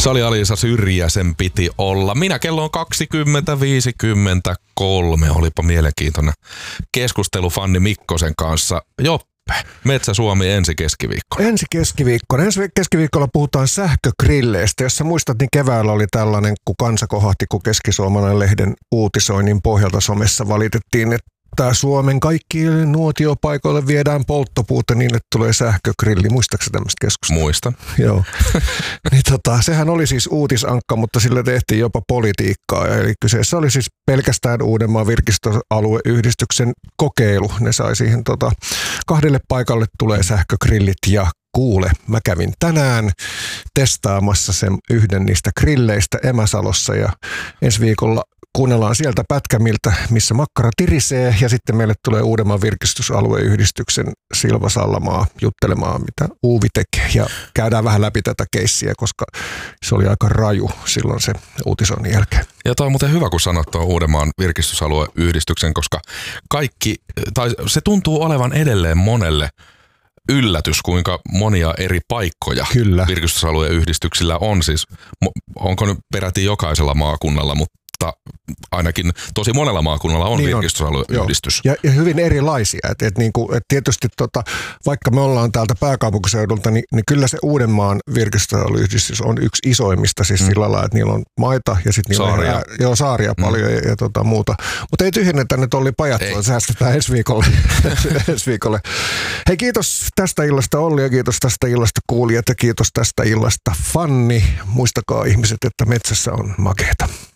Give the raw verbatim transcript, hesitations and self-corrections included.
Se oli Alisa Syrjä, sen piti olla. Minä kello on kaksikymmentä viisikymmentäkolme. Olipa mielenkiintoinen keskustelu Fanni Mikkosen kanssa. Joppe, Metsä Suomi ensi keskiviikkona. Ensi keskiviikkona. Ensi keskiviikkolla puhutaan sähkögrilleistä. Jos sä muistat, niin keväällä oli tällainen, kun kansa kohahti, kun Keski-Suomalainen lehden uutisoinnin pohjalta somessa valitettiin, että Tää Suomen kaikkiin nuotiopaikoille viedään polttopuuta niin, että tulee sähkögrilli. Muistatko tämmöistä keskustelua? Muistan. Joo. Niin tota, sehän oli siis uutisankka, mutta sillä tehtiin jopa politiikkaa. Eli kyseessä oli siis pelkästään Uudenmaan virkistysalueyhdistyksen kokeilu. Ne sai siihen tota, kahdelle paikalle tulee sähkögrillit ja kuule, mä kävin tänään testaamassa sen yhden niistä grilleistä Emäsalossa ja ensi viikolla kuunnellaan sieltä pätkä, miltä, missä makkara tirisee, ja sitten meille tulee Uudenmaan virkistysalueyhdistyksen Silva Sallamaa juttelemaan, mitä Uuvi tekee, ja käydään vähän läpi tätä keissiä, koska se oli aika raju silloin se uutisoinnin jälkeen. Ja toi on muuten hyvä, kun sanot tuon Uudenmaan virkistysalueyhdistyksen, koska kaikki, tai se tuntuu olevan edelleen monelle yllätys, kuinka monia eri paikkoja Kyllä. virkistysalueyhdistyksillä on siis, onko nyt peräti jokaisella maakunnalla, mutta ainakin tosi monella maakunnalla on niin virkistysalueyhdistys. Ja, ja hyvin erilaisia. Et, et niinku, et tietysti tota, vaikka me ollaan täältä pääkaupunkiseudulta, niin, niin kyllä se Uudenmaan virkistysalueyhdistys on yksi isoimmista siis mm. sillä lailla, että niillä on maita ja sitten niillä saaria. on ää, joo, saaria mm. paljon ja, ja tota, muuta. Mutta ei tyhjennetä nyt Olli Pajatsoa, säästetään ensi viikolle. ensi viikolle. Hei, kiitos tästä illasta Olli ja kiitos tästä illasta kuulijat ja kiitos tästä illasta Fanni. Muistakaa ihmiset, että metsässä on makeeta.